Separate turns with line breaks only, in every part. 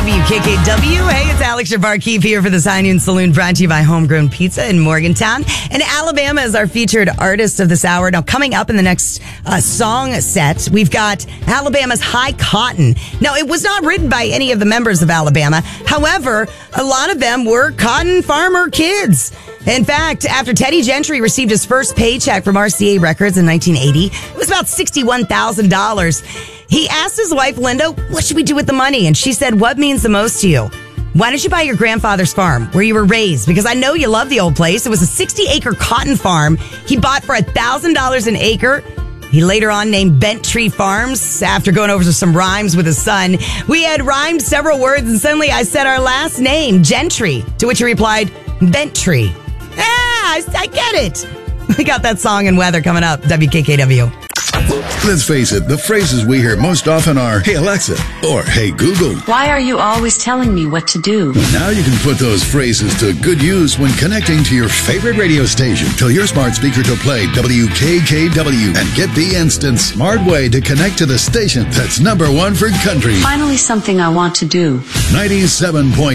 WKKW. Hey, it's Alex Shavar-Keefe here for the High Noon Saloon, brought to you by Homegrown Pizza in Morgantown. And Alabama is our featured artist of this hour. Now, coming up in the next song set, we've got Alabama's High Cotton. Now, it was not written by any of the members of Alabama. However, a lot of them were cotton farmer kids. In fact, after Teddy Gentry received his first paycheck from RCA Records in 1980, it was about $61,000. He asked his wife, Linda, what should we do with the money? And she said, what means the most to you? Why don't you buy your grandfather's farm where you were raised? Because I know you love the old place. It was a 60-acre cotton farm he bought for $1,000 an acre. He later on named Bent Tree Farms after going over some rhymes with his son. We had rhymed several words and suddenly I said our last name, Gentry, to which he replied, Bent Tree. I get it. We got that song and weather coming up. WKKW.
Let's face it, the phrases we hear most often are, hey Alexa, or hey Google.
Why are you always telling me what to do?
Now you can put those phrases to good use when connecting to your favorite radio station. Tell your smart speaker to play WKKW and get the instant smart way to connect to the station that's number one for country.
Finally, something I want to do.
97.9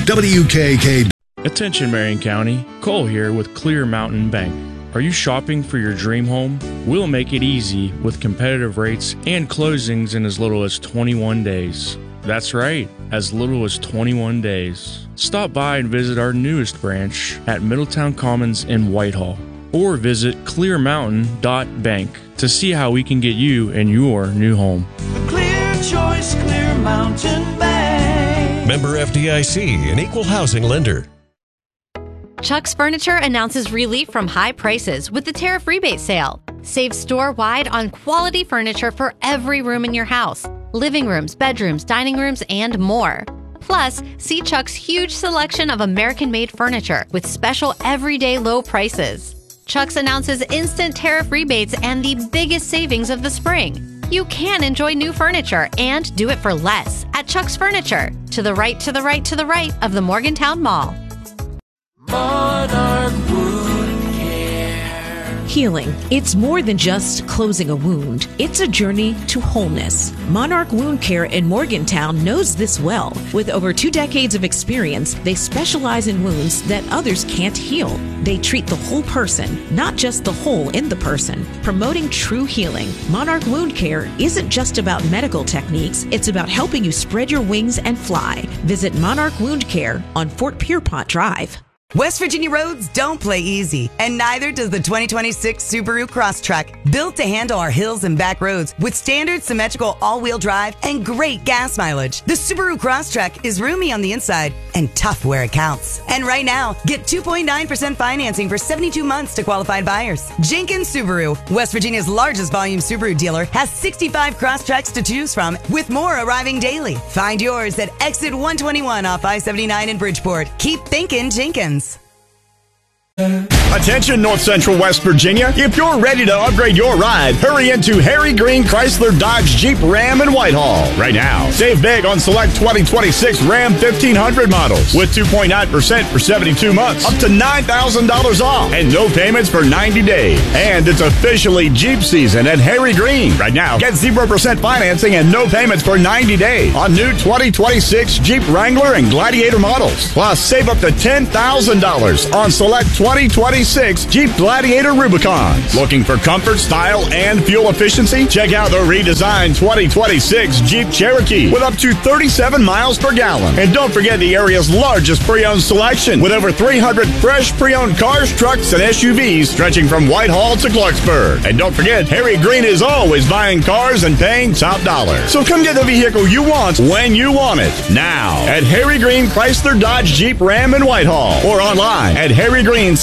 WKKW.
Attention Marion County, Cole here with Clear Mountain Bank. Are you shopping for your dream home? We'll make it easy with competitive rates and closings in as little as 21 days. That's right, as little as 21 days. Stop by and visit our newest branch at Middletown Commons in Whitehall, or visit clearmountain.bank to see how we can get you in your new home.
The clear choice, Clear Mountain Bank.
Member FDIC, an equal housing lender.
Chuck's Furniture announces relief from high prices with the tariff rebate sale. Save store-wide on quality furniture for every room in your house. Living rooms, bedrooms, dining rooms, and more. Plus, see Chuck's huge selection of American-made furniture with special everyday low prices. Chuck's announces instant tariff rebates and the biggest savings of the spring. You can enjoy new furniture and do it for less at Chuck's Furniture. To the right, to the right, to the right of the Morgantown Mall.
Monarch Wound Care.
Healing. It's more than just closing a wound. It's a journey to wholeness. Monarch Wound Care in Morgantown knows this well. With over 2 decades of experience, they specialize in wounds that others can't heal. They treat the whole person, not just the hole in the person. Promoting true healing. Monarch Wound Care isn't just about medical techniques. It's about helping you spread your wings and fly. Visit Monarch Wound Care on Fort Pierpont Drive.
West Virginia roads don't play easy, and neither does the 2026 Subaru Crosstrek. Built to handle our hills and back roads with standard symmetrical all-wheel drive and great gas mileage. The Subaru Crosstrek is roomy on the inside and tough where it counts. And right now, get 2.9% financing for 72 months to qualified buyers. Jenkins Subaru, West Virginia's largest volume Subaru dealer, has 65 Crosstreks to choose from, with more arriving daily. Find yours at exit 121 off I-79 in Bridgeport. Keep thinking Jenkins.
Attention North Central West Virginia, if you're ready to upgrade your ride, hurry into Harry Green Chrysler Dodge Jeep Ram in Whitehall right now. Save big on select 2026 Ram 1500 models with 2.9% for 72 months, up to $9,000 off, and no payments for 90 days. And it's officially Jeep season at Harry Green. Right now, get 0% financing and no payments for 90 days on new 2026 Jeep Wrangler and Gladiator models. Plus, save up to $10,000 on select 2026 Jeep Gladiator Rubicons. Looking for comfort, style, and fuel efficiency? Check out the redesigned 2026 Jeep Cherokee with up to 37 miles per gallon. And don't forget the area's largest pre-owned selection with over 300 fresh pre-owned cars, trucks, and SUVs stretching from Whitehall to Clarksburg. And don't forget, Harry Green is always buying cars and paying top dollar. So come get the vehicle you want when you want it. Now at Harry Green Chrysler Dodge Jeep Ram in Whitehall or online at harrygreencdjr.com.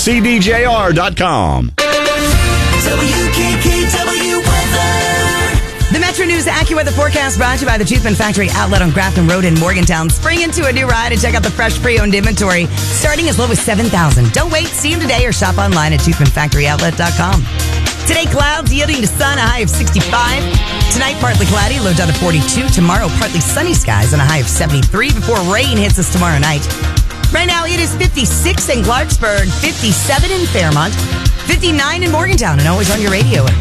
WKKW weather.
The Metro News AccuWeather forecast brought to you by the Toothman Factory outlet on Grafton Road in Morgantown. Spring into a new ride and check out the fresh pre-owned inventory starting as low as $7,000. Don't wait, see them today or shop online at toothmanfactoryoutlet.com. Today, clouds yielding to sun, a high of 65. Tonight, partly cloudy, low down to 42. Tomorrow, partly sunny skies and a high of 73 before rain hits us tomorrow night. Right now, it is 56 in Clarksburg, 57 in Fairmont, 59 in Morgantown, and always on your radio.